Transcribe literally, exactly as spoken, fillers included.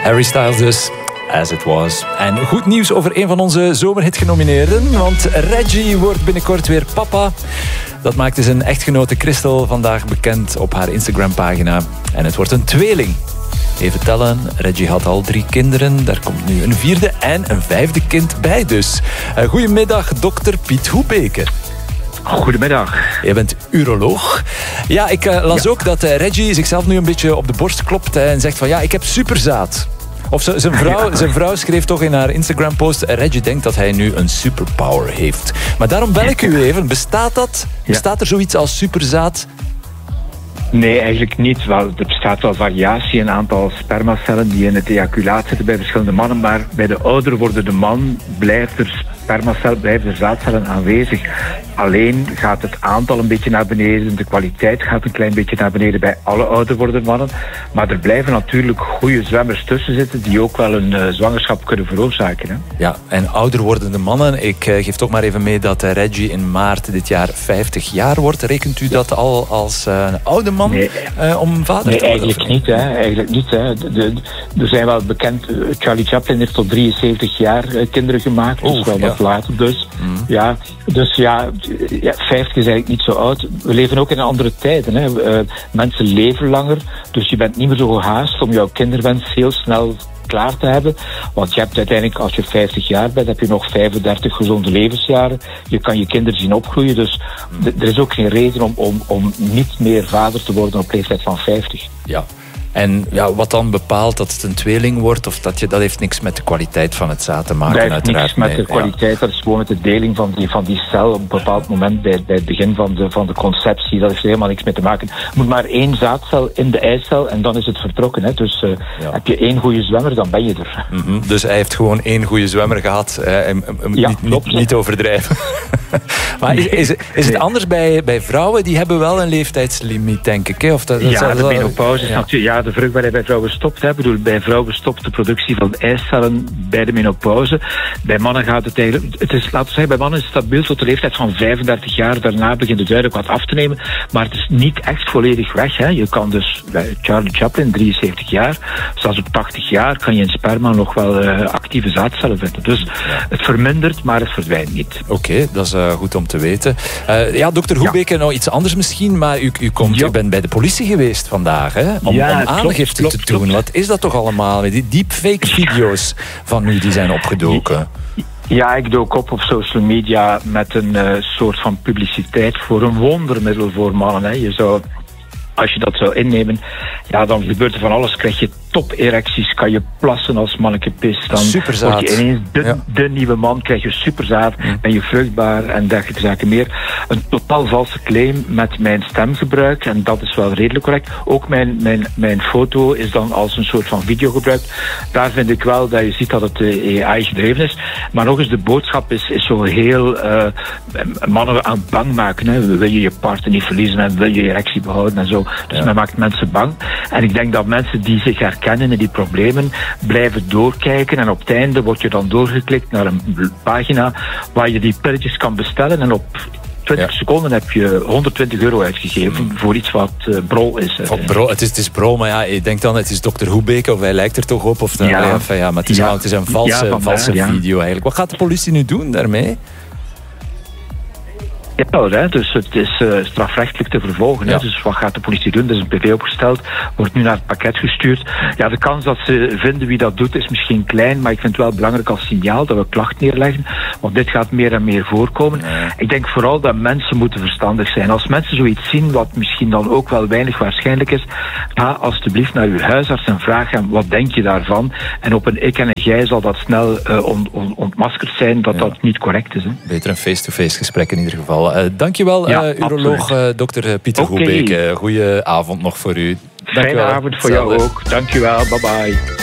Harry Styles dus, As It Was. En goed nieuws over een van onze zomerhit-genomineerden, want Reggie wordt binnenkort weer papa. Dat maakte zijn echtgenote Christel vandaag bekend op haar Instagram-pagina. En het wordt een tweeling. Even tellen, Reggie had al drie kinderen. Daar komt nu een vierde en een vijfde kind bij dus. Uh, goedemiddag, dokter Piet Hoebeke. Goedemiddag. Je bent uroloog. Ja, ik uh, las ja. ook dat uh, Reggie zichzelf nu een beetje op de borst klopt uh, en zegt van ja, ik heb superzaad. Of z- zijn, vrouw, ja. zijn vrouw schreef toch in haar Instagram-post, Reggie denkt dat hij nu een superpower heeft. Maar daarom bel ik u even. Bestaat dat? Ja. Bestaat er zoiets als superzaad? Nee, eigenlijk niet. Wel, er bestaat wel variatie in een aantal spermacellen die in het ejaculaat zitten bij verschillende mannen, maar bij de ouder wordende man blijft er spermacel, blijven er zaadcellen aanwezig. Alleen gaat het aantal een beetje naar beneden, de kwaliteit gaat een klein beetje naar beneden bij alle ouder wordende mannen. Maar er blijven natuurlijk goede zwemmers tussen zitten die ook wel een uh, zwangerschap kunnen veroorzaken. Hè? Ja, en ouder wordende mannen. Ik uh, geef toch maar even mee dat uh, Reggie in maart dit jaar vijftig jaar wordt. Rekent u dat al als uh, een oude man nee. uh, om vader nee, te worden? Eigenlijk niet, hè. Eigenlijk niet. Hè. De, de, er zijn wel bekend, uh, Charlie Chaplin heeft tot drieënzeventig jaar uh, kinderen gemaakt. Dus oh, wel ja. wat later dus. Mm. Ja, dus ja, ja, vijftig is eigenlijk niet zo oud. We leven ook in andere tijden. Hè. Uh, mensen leven langer, dus je bent niet meer zo gehaast om jouw kinderwens heel snel klaar te hebben. Want je hebt uiteindelijk, als je vijftig jaar bent, heb je nog vijfendertig gezonde levensjaren. Je kan je kinderen zien opgroeien, dus d- er is ook geen reden om, om, om niet meer vader te worden op leeftijd van vijftig. Ja. En ja, wat dan bepaalt dat het een tweeling wordt, of dat je, dat heeft niks met de kwaliteit van het zaad te maken, dat heeft uiteraard. niks met nee, de kwaliteit, ja. Dat is gewoon met de deling van die, van die cel op een bepaald moment bij, bij het begin van de, van de conceptie. Dat heeft er helemaal niks mee te maken. Er moet maar één zaadcel in de eicel en dan is het vertrokken. Hè. Dus uh, ja. heb je één goede zwemmer, dan ben je er. Mm-hmm. Dus hij heeft gewoon één goede zwemmer gehad. Eh, en, en, ja, niet, niet, niet overdrijven. Maar is, is, is het anders bij, bij vrouwen? Die hebben wel een leeftijdslimiet, denk ik. Hè? Of dat, ja, dat de menopauze is ja. natuurlijk... Ja, de vruchtbaarheid bij vrouwen stopt. Hè. Ik bedoel, bij vrouwen stopt de productie van eicellen bij de menopauze. Bij mannen gaat het eigenlijk... Het is, laten we zeggen, bij mannen is het stabiel tot de leeftijd van vijfendertig jaar. Daarna begint het duidelijk wat af te nemen. Maar het is niet echt volledig weg. Hè. Je kan dus... Bij Charlie Chaplin, drieënzeventig jaar. Zelfs op tachtig jaar kan je in sperma nog wel uh, actieve zaadcellen vinden. Dus ja. het vermindert, maar het verdwijnt niet. Oké, okay, dat is uh, goed om te weten. Uh, ja, dokter Hoebeke, ja. nou iets anders misschien, maar u, u, komt, ja. u bent bij de politie geweest vandaag, hè? Om, ja, om aangifte klopt, te klopt, doen. Klopt. Wat is dat toch allemaal? Die deepfake-video's van u die zijn opgedoken. Ja, ik dook op op social media met een uh, soort van publiciteit voor een wondermiddel voor mannen. Hè. Je zou... Als je dat zou innemen, ja, dan gebeurt er van alles. Krijg je top-erecties, kan je plassen als manneke pis. Dan superzaad. word je ineens de, ja. de nieuwe man, krijg je superzaad, mm. ben je vruchtbaar en dergelijke zaken meer. Een totaal valse claim met mijn stemgebruik, en dat is wel redelijk correct. Ook mijn, mijn, mijn foto is dan als een soort van video gebruikt. Daar vind ik wel dat je ziet dat het uh, A I gedreven is. Maar nog eens, de boodschap is, is zo heel uh, mannen aan het bang maken. Hè. Wil je je partner niet verliezen en wil je je erectie behouden en zo. Dus ja. men maakt mensen bang. En ik denk dat mensen die zich herkennen in die problemen blijven doorkijken. En op het einde word je dan doorgeklikt naar een pagina waar je die pilletjes kan bestellen. En op twintig ja. seconden heb je honderdtwintig euro uitgegeven mm. voor iets wat uh, brol is. Wat brol, het is. Het is brol, maar ja, ik denk dan het is dokter Hoebeke of hij lijkt er toch op. Of dan, ja. Enfin, ja, maar het is, ja. het is een valse, ja, valse ja. video eigenlijk. Wat gaat de politie nu doen daarmee? Ja, hè, dus het is uh, strafrechtelijk te vervolgen. Ja. Hè, dus wat gaat de politie doen? Er is een P V opgesteld, wordt nu naar het pakket gestuurd. Ja, de kans dat ze vinden wie dat doet is misschien klein, maar ik vind het wel belangrijk als signaal dat we klacht neerleggen, want dit gaat meer en meer voorkomen. Ja. Ik denk vooral dat mensen moeten verstandig zijn. Als mensen zoiets zien, wat misschien dan ook wel weinig waarschijnlijk is, ga alstublieft naar uw huisarts en vraag hem, wat denk je daarvan? En op een ik en een jij zal dat snel uh, on, on, ontmaskerd zijn, dat ja. dat niet correct is. Hè. Beter een face-to-face gesprek in ieder geval. Uh, dankjewel, ja, uh, uroloog uh, dokter Pieter okay. Hoebeke. Goeie avond nog voor u. Fijne avond voor jou ook. Dankjewel. Bye bye.